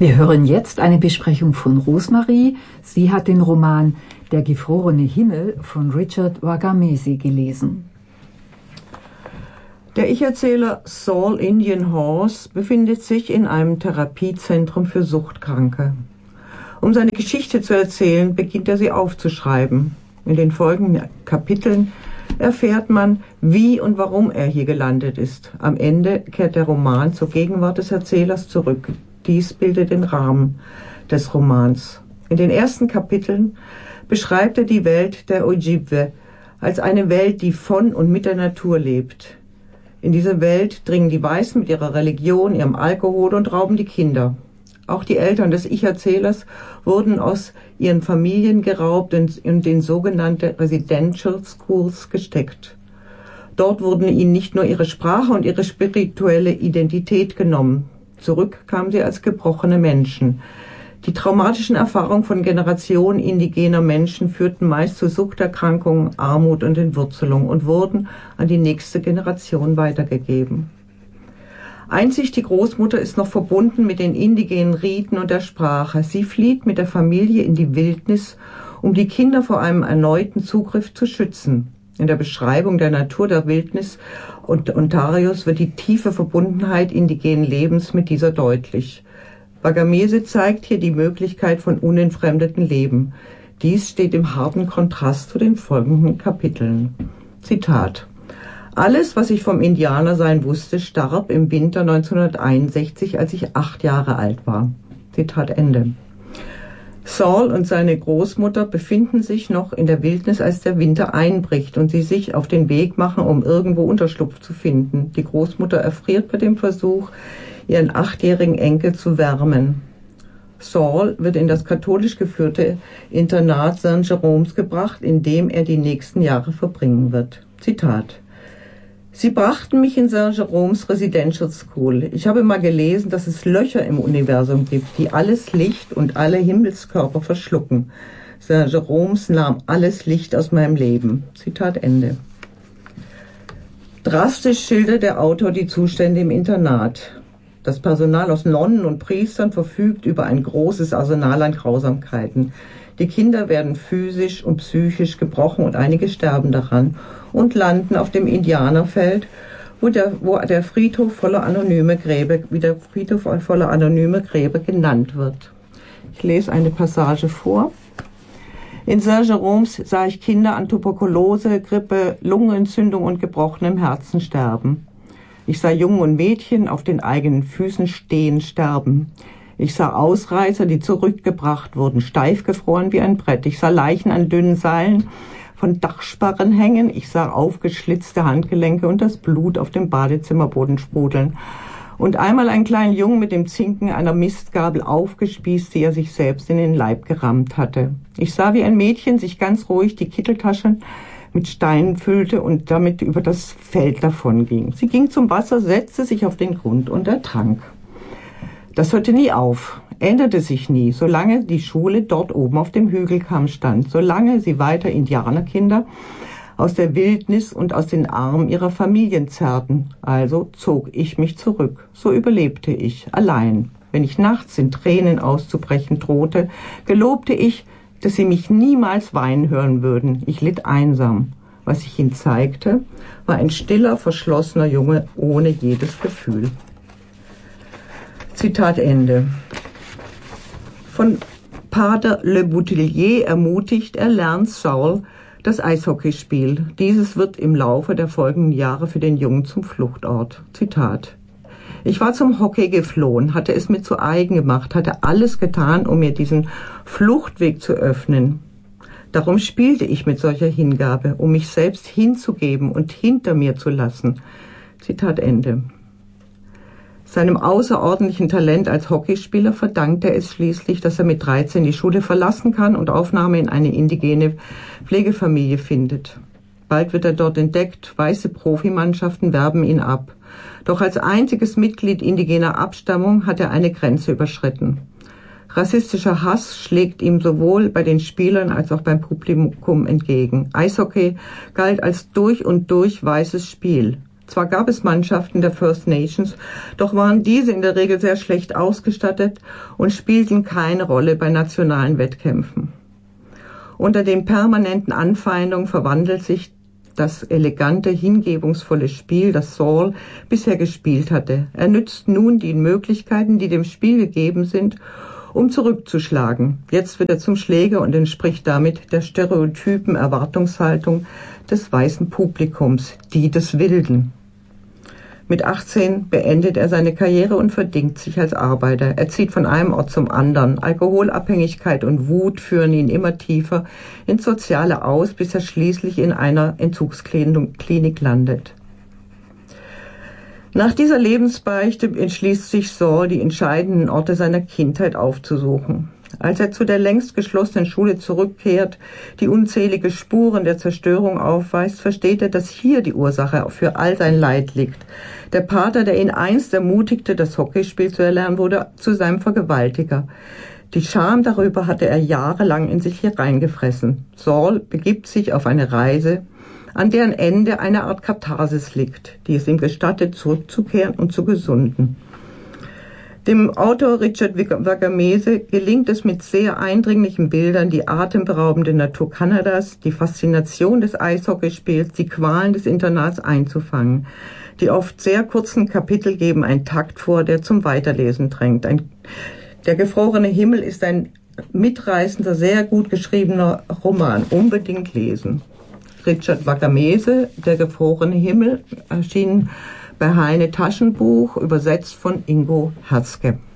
Wir hören jetzt eine Besprechung von Rosemarie. Sie hat den Roman Der gefrorene Himmel von Richard Wagamese gelesen. Der Ich-Erzähler Saul Indian Horse befindet sich in einem Therapiezentrum für Suchtkranke. Um seine Geschichte zu erzählen, beginnt er sie aufzuschreiben. In den folgenden Kapiteln erfährt man, wie und warum er hier gelandet ist. Am Ende kehrt der Roman zur Gegenwart des Erzählers zurück. Dies bildet den Rahmen des Romans. In den ersten Kapiteln beschreibt er die Welt der Ojibwe als eine Welt, die von und mit der Natur lebt. In diese Welt dringen die Weißen mit ihrer Religion, ihrem Alkohol und rauben die Kinder. Auch die Eltern des Ich-Erzählers wurden aus ihren Familien geraubt und in sogenannte Residential Schools gesteckt. Dort wurden ihnen nicht nur ihre Sprache und ihre spirituelle Identität genommen. Zurück kamen sie als gebrochene Menschen. Die traumatischen Erfahrungen von Generationen indigener Menschen führten meist zu Suchterkrankungen, Armut und Entwurzelung und wurden an die nächste Generation weitergegeben. Einzig die Großmutter ist noch verbunden mit den indigenen Riten und der Sprache. Sie flieht mit der Familie in die Wildnis, um die Kinder vor einem erneuten Zugriff zu schützen. In der Beschreibung der Natur der Wildnis und Ontarios wird die tiefe Verbundenheit indigenen Lebens mit dieser deutlich. Wagamese zeigt hier die Möglichkeit von unentfremdeten Leben. Dies steht im harten Kontrast zu den folgenden Kapiteln. Zitat: Alles, was ich vom Indianersein wusste, starb im Winter 1961, als ich 8 Jahre alt war. Zitat Ende. Saul und seine Großmutter befinden sich noch in der Wildnis, als der Winter einbricht und sie sich auf den Weg machen, um irgendwo Unterschlupf zu finden. Die Großmutter erfriert bei dem Versuch, ihren 8-jährigen Enkel zu wärmen. Saul wird in das katholisch geführte Internat St. Jeroms gebracht, in dem er die nächsten Jahre verbringen wird. Zitat: Sie brachten mich in St. Jeroms Residential School. Ich habe mal gelesen, dass es Löcher im Universum gibt, die alles Licht und alle Himmelskörper verschlucken. St. Jeroms nahm alles Licht aus meinem Leben. Zitat Ende. Drastisch schildert der Autor die Zustände im Internat. Das Personal aus Nonnen und Priestern verfügt über ein großes Arsenal an Grausamkeiten. Die Kinder werden physisch und psychisch gebrochen und einige sterben daran und landen auf dem Indianerfeld, wo der Friedhof voller anonyme Gräber, wie der Friedhof voller anonyme Gräber genannt wird. Ich lese eine Passage vor. In St. Jeroms sah ich Kinder an Tuberkulose, Grippe, Lungenentzündung und gebrochenem Herzen sterben. Ich sah Jungen und Mädchen auf den eigenen Füßen stehen sterben. Ich sah Ausreißer, die zurückgebracht wurden, steif gefroren wie ein Brett. Ich sah Leichen an dünnen Seilen von Dachsparren hängen. Ich sah aufgeschlitzte Handgelenke und das Blut auf dem Badezimmerboden sprudeln. Und einmal einen kleinen Jungen mit dem Zinken einer Mistgabel aufgespießt, die er sich selbst in den Leib gerammt hatte. Ich sah, wie ein Mädchen sich ganz ruhig die Kitteltaschen mit Steinen füllte und damit über das Feld davonging. Sie ging zum Wasser, setzte sich auf den Grund und ertrank. Das hörte nie auf, änderte sich nie, solange die Schule dort oben auf dem Hügelkamm stand, solange sie weiter Indianerkinder aus der Wildnis und aus den Armen ihrer Familien zerrten. Also zog ich mich zurück. So überlebte ich, allein. Wenn ich nachts in Tränen auszubrechen drohte, gelobte ich, dass sie mich niemals weinen hören würden. Ich litt einsam. Was ich ihnen zeigte, war ein stiller, verschlossener Junge ohne jedes Gefühl. Zitat Ende. Von Pater Le Boutillier ermutigt, lernt Saul das Eishockeyspiel. Dieses wird im Laufe der folgenden Jahre für den Jungen zum Fluchtort. Zitat: Ich war zum Hockey geflohen, hatte es mir zu eigen gemacht, hatte alles getan, um mir diesen Fluchtweg zu öffnen. Darum spielte ich mit solcher Hingabe, um mich selbst hinzugeben und hinter mir zu lassen. Zitat Ende. Seinem außerordentlichen Talent als Hockeyspieler verdankt er es schließlich, dass er mit 13 die Schule verlassen kann und Aufnahme in eine indigene Pflegefamilie findet. Bald wird er dort entdeckt, weiße Profimannschaften werben ihn ab. Doch als einziges Mitglied indigener Abstammung hat er eine Grenze überschritten. Rassistischer Hass schlägt ihm sowohl bei den Spielern als auch beim Publikum entgegen. Eishockey galt als durch und durch weißes Spiel. Zwar gab es Mannschaften der First Nations, doch waren diese in der Regel sehr schlecht ausgestattet und spielten keine Rolle bei nationalen Wettkämpfen. Unter den permanenten Anfeindungen verwandelt sich das elegante, hingebungsvolle Spiel, das Saul bisher gespielt hatte. Er nützt nun die Möglichkeiten, die dem Spiel gegeben sind, um zurückzuschlagen. Jetzt wird er zum Schläger und entspricht damit der stereotypen Erwartungshaltung des weißen Publikums, die des Wilden. Mit 18 beendet er seine Karriere und verdingt sich als Arbeiter. Er zieht von einem Ort zum anderen. Alkoholabhängigkeit und Wut führen ihn immer tiefer ins Soziale aus, bis er schließlich in einer Entzugsklinik landet. Nach dieser Lebensbeichte entschließt sich Saul, die entscheidenden Orte seiner Kindheit aufzusuchen. Als er zu der längst geschlossenen Schule zurückkehrt, die unzählige Spuren der Zerstörung aufweist, versteht er, dass hier die Ursache für all sein Leid liegt. Der Pater, der ihn einst ermutigte, das Hockeyspiel zu erlernen, wurde zu seinem Vergewaltiger. Die Scham darüber hatte er jahrelang in sich hereingefressen. Saul begibt sich auf eine Reise, an deren Ende eine Art Katharsis liegt, die es ihm gestattet, zurückzukehren und zu gesunden. Dem Autor Richard Wagamese gelingt es mit sehr eindringlichen Bildern, die atemberaubende Natur Kanadas, die Faszination des Eishockeyspiels, die Qualen des Internats einzufangen. Die oft sehr kurzen Kapitel geben einen Takt vor, der zum Weiterlesen drängt. Der gefrorene Himmel ist ein mitreißender, sehr gut geschriebener Roman. Unbedingt lesen. Richard Wagamese, Der gefrorene Himmel, erschien bei Heine Taschenbuch, übersetzt von Ingo Herzke.